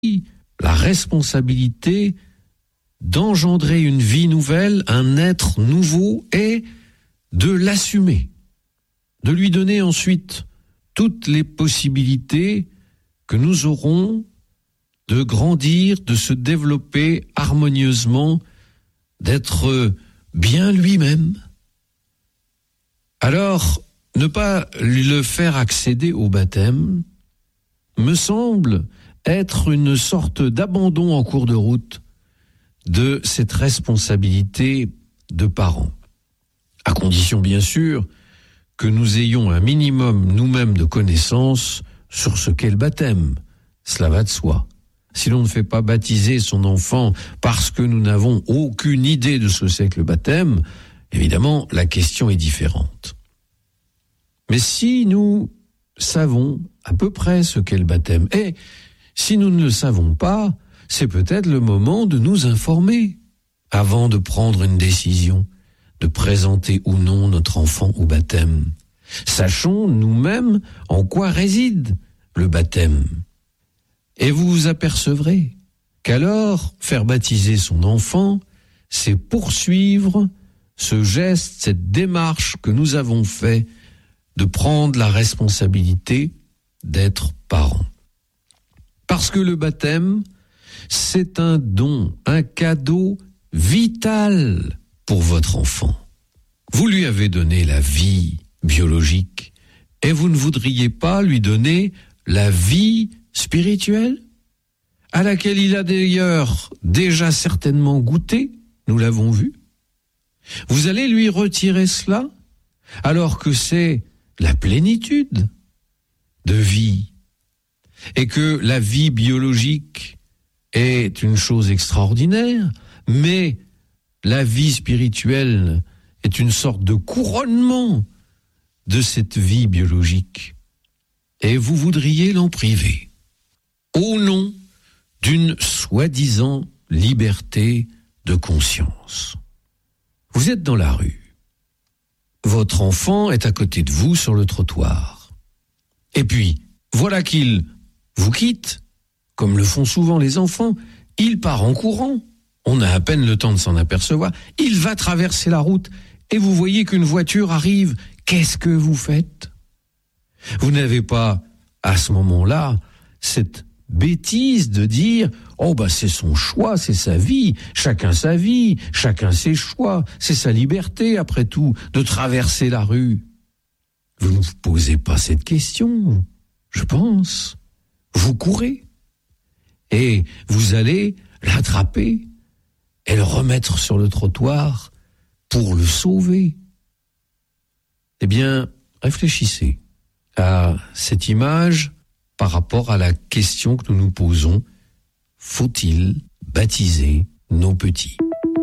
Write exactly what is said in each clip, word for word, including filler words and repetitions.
la responsabilité d'engendrer une vie nouvelle, un être nouveau, et de l'assumer, de lui donner ensuite toutes les possibilités que nous aurons de grandir, de se développer harmonieusement, d'être bien lui-même. Alors, ne pas le faire accéder au baptême me semble être une sorte d'abandon en cours de route de cette responsabilité de parents. À condition, bien sûr, que nous ayons un minimum nous-mêmes de connaissances sur ce qu'est le baptême. Cela va de soi. Si l'on ne fait pas baptiser son enfant parce que nous n'avons aucune idée de ce que c'est que le baptême, évidemment, la question est différente. Mais si nous savons à peu près ce qu'est le baptême, et si nous ne le savons pas, c'est peut-être le moment de nous informer avant de prendre une décision, de présenter ou non notre enfant au baptême. Sachons nous-mêmes en quoi réside le baptême. Et vous vous apercevrez qu'alors, faire baptiser son enfant, c'est poursuivre ce geste, cette démarche que nous avons fait de prendre la responsabilité d'être parents. Parce que le baptême, c'est un don, un cadeau vital pour votre enfant. Vous lui avez donné la vie biologique et vous ne voudriez pas lui donner la vie spirituelle, à laquelle il a d'ailleurs déjà certainement goûté, nous l'avons vu. Vous allez lui retirer cela, alors que c'est la plénitude de vie, et que la vie biologique est une chose extraordinaire, mais la vie spirituelle est une sorte de couronnement de cette vie biologique. Et vous voudriez l'en priver, au nom d'une soi-disant liberté de conscience. Vous êtes dans la rue. Votre enfant est à côté de vous sur le trottoir. Et puis, voilà qu'il vous quitte, comme le font souvent les enfants, il part en courant. On a à peine le temps de s'en apercevoir. Il va traverser la route et vous voyez qu'une voiture arrive. Qu'est-ce que vous faites ? Vous n'avez pas, à ce moment-là, cette bêtise de dire « Oh, bah c'est son choix, c'est sa vie, chacun sa vie, chacun ses choix, c'est sa liberté, après tout, de traverser la rue. » Vous ne vous posez pas cette question, je pense. Vous courez et vous allez l'attraper et le remettre sur le trottoir pour le sauver. Eh bien, réfléchissez à cette image par rapport à la question que nous nous posons. Faut-il baptiser nos petits ?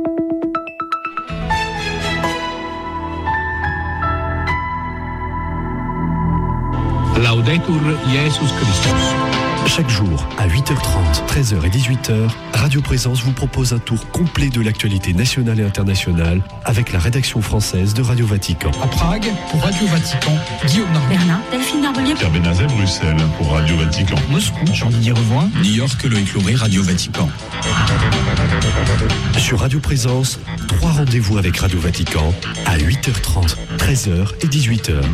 Laudetur Jesus Christus. Chaque jour, à huit heures trente, treize heures et dix-huit heures, Radio Présence vous propose un tour complet de l'actualité nationale et internationale avec la rédaction française de Radio Vatican. À Prague, pour Radio Vatican, Guillaume Narbonne. Berlin, Delphine Narbonnier. Pierre Benazet, Bruxelles, pour Radio Vatican. Moscou, Jean-Didier Revoin. New York, Loïc Lauré, Radio Vatican. Sur Radio Présence, trois rendez-vous avec Radio Vatican à huit heures trente, treize heures et dix-huit heures.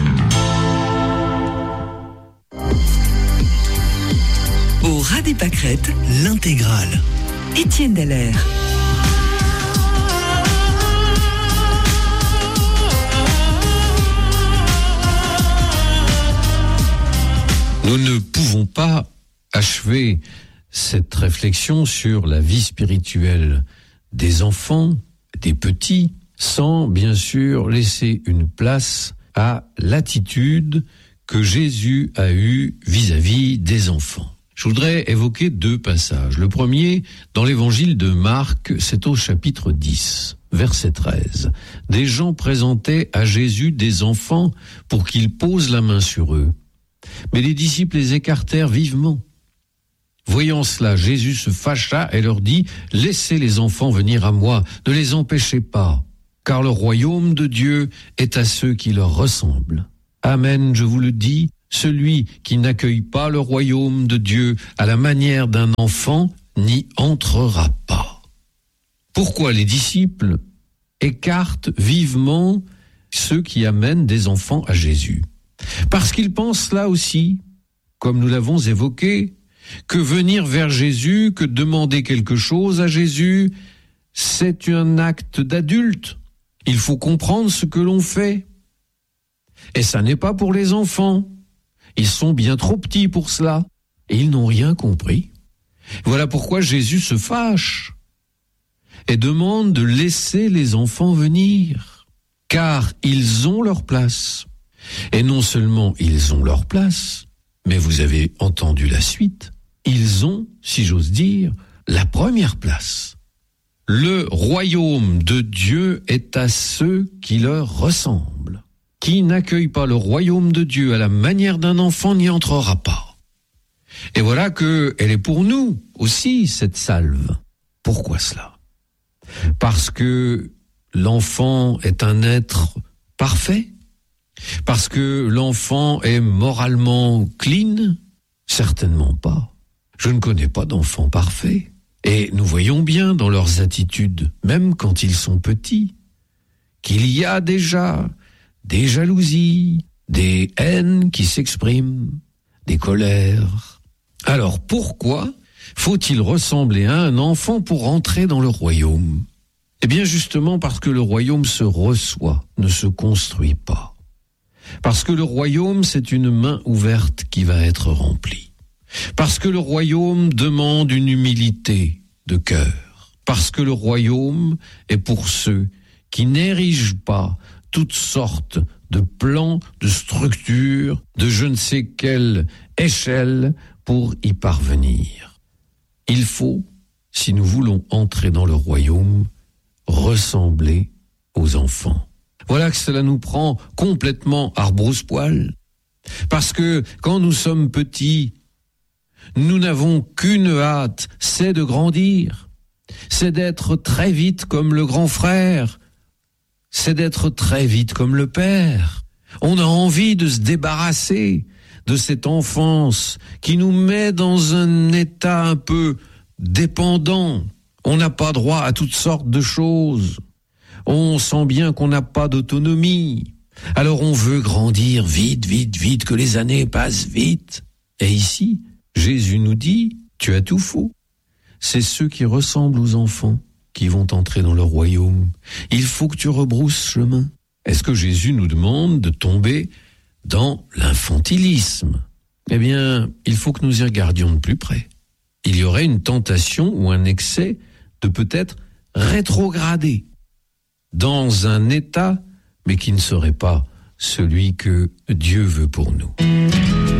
Au ras des pâquerettes, l'intégrale. Étienne Dallaire. Nous ne pouvons pas achever cette réflexion sur la vie spirituelle des enfants, des petits, sans bien sûr laisser une place à l'attitude que Jésus a eue vis-à-vis des enfants. Je voudrais évoquer deux passages. Le premier, dans l'évangile de Marc, c'est au chapitre dix, verset treize. Des gens présentaient à Jésus des enfants pour qu'il pose la main sur eux. Mais les disciples les écartèrent vivement. Voyant cela, Jésus se fâcha et leur dit « Laissez les enfants venir à moi, ne les empêchez pas, car le royaume de Dieu est à ceux qui leur ressemblent. Amen, je vous le dis, celui qui n'accueille pas le royaume de Dieu à la manière d'un enfant n'y entrera pas. Pourquoi les disciples écartent vivement ceux qui amènent des enfants à Jésus? Parce qu'ils pensent là aussi, comme nous l'avons évoqué, que venir vers Jésus, que demander quelque chose à Jésus, c'est un acte d'adulte. Il faut comprendre ce que l'on fait. Et ça n'est pas pour les enfants. Ils sont bien trop petits pour cela. Et ils n'ont rien compris. Voilà pourquoi Jésus se fâche et demande de laisser les enfants venir. Car ils ont leur place. Et non seulement ils ont leur place, mais vous avez entendu la suite. Ils ont, si j'ose dire, la première place. Le royaume de Dieu est à ceux qui leur ressemblent. Qui n'accueille pas le royaume de Dieu à la manière d'un enfant n'y entrera pas. Et voilà que elle est pour nous aussi, cette salve. Pourquoi cela? Parce que l'enfant est un être parfait? Parce que l'enfant est moralement clean? Certainement pas. Je ne connais pas d'enfants parfaits. Et nous voyons bien dans leurs attitudes, même quand ils sont petits, qu'il y a déjà des jalousies, des haines qui s'expriment, des colères. Alors pourquoi faut-il ressembler à un enfant pour entrer dans le royaume? Eh bien justement parce que le royaume se reçoit, ne se construit pas. Parce que le royaume, c'est une main ouverte qui va être remplie. Parce que le royaume demande une humilité de cœur. Parce que le royaume est pour ceux qui n'érigent pas toutes sortes de plans, de structures, de je ne sais quelle échelle pour y parvenir. Il faut, si nous voulons entrer dans le royaume, ressembler aux enfants. Voilà que cela nous prend complètement à rebrousse-poil. Parce que quand nous sommes petits, nous n'avons qu'une hâte, c'est de grandir. C'est d'être très vite comme le grand frère. C'est d'être très vite comme le père. On a envie de se débarrasser de cette enfance qui nous met dans un état un peu dépendant. On n'a pas droit à toutes sortes de choses. On sent bien qu'on n'a pas d'autonomie. Alors on veut grandir vite, vite, vite, que les années passent vite. Et ici, Jésus nous dit, tu as tout faux. C'est ceux qui ressemblent aux enfants qui vont entrer dans le royaume. Il faut que tu rebrousses chemin. Est-ce que Jésus nous demande de tomber dans l'infantilisme? Eh bien, il faut que nous y regardions de plus près. Il y aurait une tentation ou un excès de peut-être rétrograder dans un état, mais qui ne serait pas celui que Dieu veut pour nous.